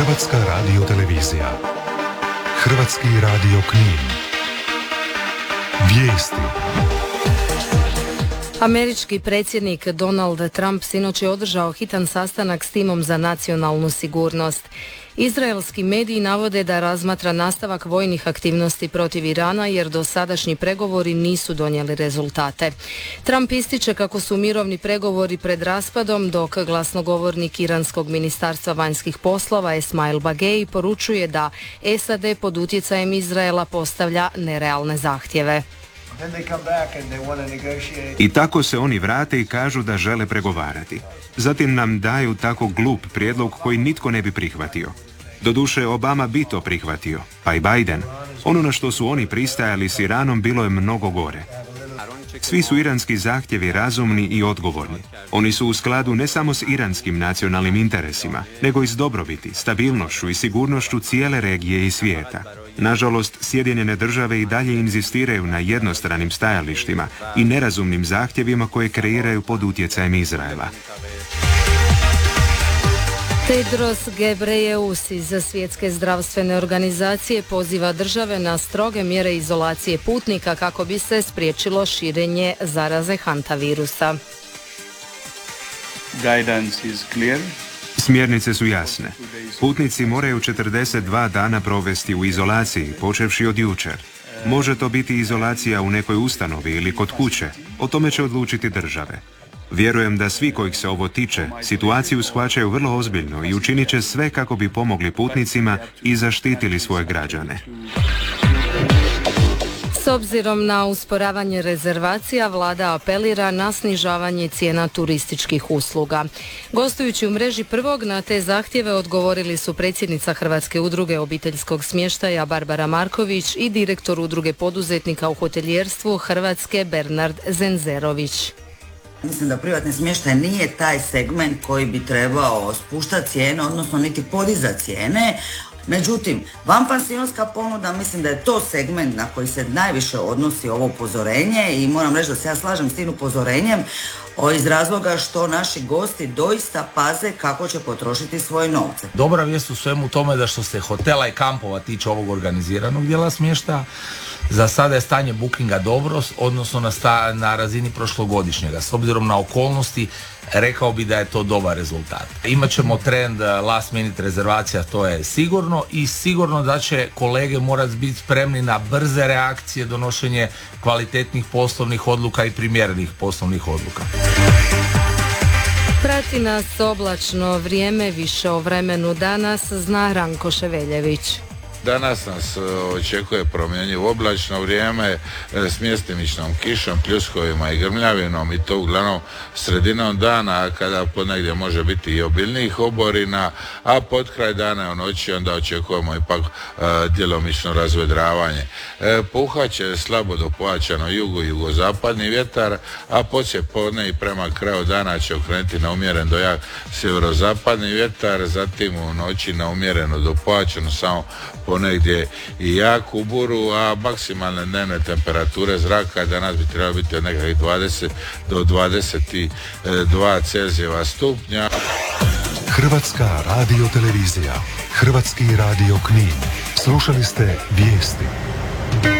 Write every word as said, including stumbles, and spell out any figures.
Hrvatska radiotelevizija. Hrvatski radio Knin. Vijesti. Američki predsjednik Donald Trump sinoć je održao hitan sastanak s timom za nacionalnu sigurnost. Izraelski mediji navode da razmatra nastavak vojnih aktivnosti protiv Irana jer dosadašnji pregovori nisu donijeli rezultate. Trump ističe kako su mirovni pregovori pred raspadom, dok glasnogovornik Iranskog ministarstva vanjskih poslova Esmail Bagei poručuje da S A D pod utjecajem Izraela postavlja nerealne zahtjeve. I tako se oni vrate i kažu da žele pregovarati. Zatim nam daju tako glup prijedlog koji nitko ne bi prihvatio. Doduše, Obama bi to prihvatio, pa i Biden. Ono na što su oni pristajali s Iranom bilo je mnogo gore. Svi su iranski zahtjevi razumni i odgovorni. Oni su u skladu ne samo s iranskim nacionalnim interesima, nego i s dobrobiti, stabilnošću i sigurnošću cijele regije i svijeta. Nažalost, Sjedinjene države i dalje inzistiraju na jednostranim stajalištima i nerazumnim zahtjevima koje kreiraju pod utjecajem Izraela. Tedros Ghebreyesus iz Svjetske zdravstvene organizacije poziva države na stroge mjere izolacije putnika kako bi se spriječilo širenje zaraze hantavirusa. Guidance is clear. Smjernice su jasne. Putnici moraju četrdeset dva dana provesti u izolaciji, počevši od jučer. Može to biti izolacija u nekoj ustanovi ili kod kuće. O tome će odlučiti države. Vjerujem da svi kojih se ovo tiče situaciju shvaćaju vrlo ozbiljno i učinit će sve kako bi pomogli putnicima i zaštitili svoje građane. S obzirom na usporavanje rezervacija, vlada apelira na snižavanje cijena turističkih usluga. Gostujući u mreži Prvog, na te zahtjeve odgovorili su predsjednica Hrvatske udruge obiteljskog smještaja Barbara Marković i direktor udruge poduzetnika u hotelijerstvu Hrvatske Bernard Zenzerović. Mislim da privatni smještaj nije taj segment koji bi trebao spuštati cijene, odnosno niti podizati cijene. Međutim, vanpansionska ponuda, mislim da je to segment na koji se najviše odnosi ovo upozorenje i moram reći da se ja slažem s tim upozorenjem iz razloga što naši gosti doista paze kako će potrošiti svoje novce. Dobra vijest u svemu tome da što se hotela i kampova tiče ovog organiziranog dijela smještaja, za sada je stanje bookinga dobro, odnosno na, sta, na razini prošlogodišnjega. S obzirom na okolnosti, rekao bi da je to dobar rezultat. Imaćemo trend last minute rezervacija, to je sigurno, i sigurno da će kolege morati biti spremni na brze reakcije, donošenje kvalitetnih poslovnih odluka i primjerenih poslovnih odluka. Prati nas oblačno vrijeme, više o vremenu danas zna Ranko Ševeljević. Danas nas očekuje promjenjivo oblačno vrijeme s mjestimičnom kišom, pljuskovima i grmljavinom, i to uglavnom sredinom dana kada ponegdje može biti i obilnijih oborina, a pod kraj dana u noći onda očekujemo ipak e, djelomično razvedravanje. E, puhaće slabo do pojačano jugo i jugozapadni vjetar, a poslije podne i prema kraju dana će okrenuti na umjeren do jak sjeverozapadni vjetar, zatim u noći na umjereno do pojačano samo ponegdje i jak u buru, a maksimalne dnevne temperature zraka danas bi trebalo biti od nekakvih dvadeset do dvadeset dva Celzijeva stupnja. Hrvatska radiotelevizija. Hrvatski radio Knin. Slušali ste vijesti.